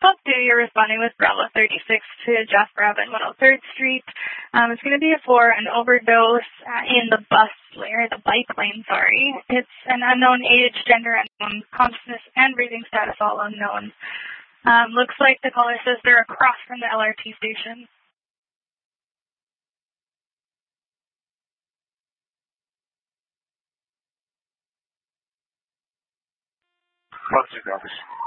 12-2, you're responding with Bravo 36 to Jasper Ave and 103rd Street. It's going to be for an overdose in the bike lane, sorry. It's an unknown age, gender unknown, consciousness and breathing status all unknown. Looks like the caller says they're across from the LRT station. Positive, officer.